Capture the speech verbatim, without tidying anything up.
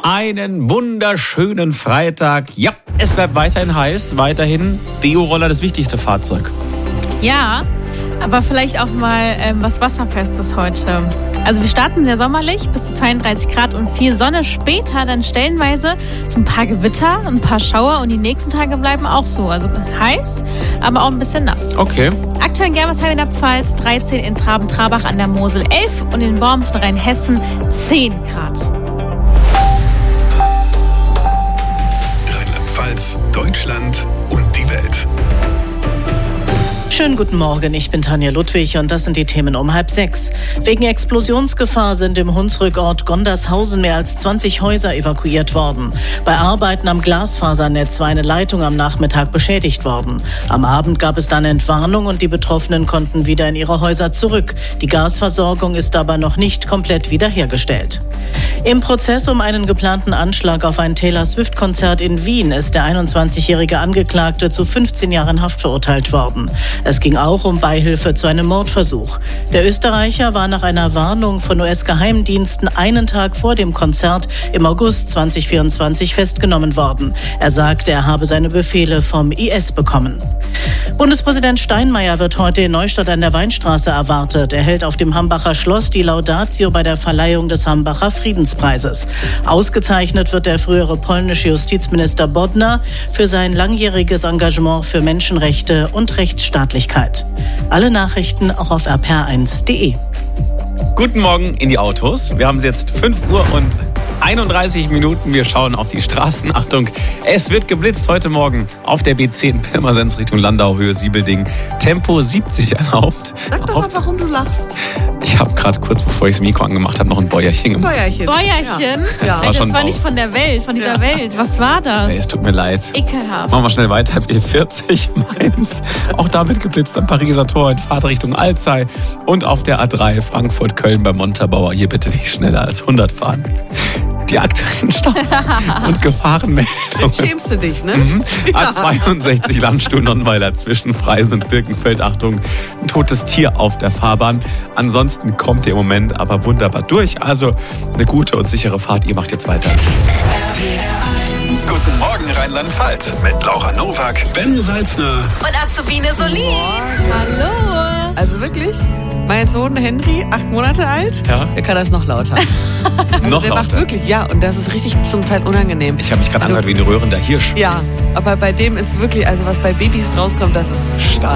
Einen wunderschönen Freitag. Ja, es bleibt weiterhin heiß, weiterhin Deo-Roller das wichtigste Fahrzeug. Ja, aber vielleicht auch mal ähm, was Wasserfestes heute. Also wir starten sehr sommerlich, bis zu zweiunddreißig Grad und viel Sonne. Später dann stellenweise so ein paar Gewitter, ein paar Schauer und die nächsten Tage bleiben auch so. Also heiß, aber auch ein bisschen nass. Okay. Aktuell in Germersheim in der Pfalz dreizehn, in Traben-Trabach an der Mosel elf und in Worms in Rheinhessen zehn Grad. Rheinland-Pfalz, Deutschland und die Welt. Schönen guten Morgen, ich bin Tanja Ludwig und das sind die Themen um halb sechs. Wegen Explosionsgefahr sind im Hunsrückort Gondershausen mehr als zwanzig Häuser evakuiert worden. Bei Arbeiten am Glasfasernetz war eine Leitung am Nachmittag beschädigt worden. Am Abend gab es dann Entwarnung und die Betroffenen konnten wieder in ihre Häuser zurück. Die Gasversorgung ist aber noch nicht komplett wiederhergestellt. Im Prozess um einen geplanten Anschlag auf ein Taylor Swift-Konzert in Wien ist der einundzwanzigjährige Angeklagte zu fünfzehn Jahren Haft verurteilt worden. Es ging auch um Beihilfe zu einem Mordversuch. Der Österreicher war nach einer Warnung von U S-Geheimdiensten einen Tag vor dem Konzert im August zweitausendvierundzwanzig festgenommen worden. Er sagte, er habe seine Befehle vom I S bekommen. Bundespräsident Steinmeier wird heute in Neustadt an der Weinstraße erwartet. Er hält auf dem Hambacher Schloss die Laudatio bei der Verleihung des Hambacher Friedenspreises. Ausgezeichnet wird der frühere polnische Justizminister Bodnar für sein langjähriges Engagement für Menschenrechte und Rechtsstaatlichkeit. Alle Nachrichten auch auf r p r eins punkt d e. Guten Morgen in die Autos. Wir haben es jetzt fünf Uhr und einunddreißig Minuten. Wir schauen auf die Straßen. Achtung, es wird geblitzt heute Morgen auf der B zehn Pirmasens Richtung Landau, Höhe Siebelding. Tempo siebzig erlaubt. Sag doch mal, warum du lachst. Ich habe gerade kurz bevor ich das Mikro angemacht habe, noch ein Bäuerchen gemacht. Bäuerchen. Bäuerchen? Ja. Das war, war, schon das war Bau. nicht von der Welt, von dieser Ja. Welt. Was war das? Nee, es tut mir leid. Ekelhaft. Machen wir schnell weiter. B vierzig Mainz. Auch damit geblitzt am Pariser Tor in Fahrtrichtung Alzey. Und auf der A drei Frankfurt-Köln bei Montabaur. Hier bitte nicht schneller als hundert fahren. Die aktuellen Stau- und Gefahrenmeldungen. Jetzt schämst du dich, ne? Mhm. A zweiundsechzig Landstuhl-Nonnweiler zwischen Freisen und Birkenfeld. Achtung, ein totes Tier auf der Fahrbahn. Ansonsten kommt ihr im Moment aber wunderbar durch. Also eine gute und sichere Fahrt. Ihr macht jetzt weiter. Guten Morgen Rheinland-Pfalz mit Laura Nowak, Ben Salzner Und Azubine Solin. Hallo. Also wirklich? Mein Sohn Henry, acht Monate alt, Ja. der kann das noch lauter. Noch der macht lauter. wirklich, ja, und das ist richtig zum Teil unangenehm. Ich habe mich gerade Also- angehört wie ein röhrender Hirsch. Ja, aber bei dem ist wirklich, also was bei Babys rauskommt, das ist stark.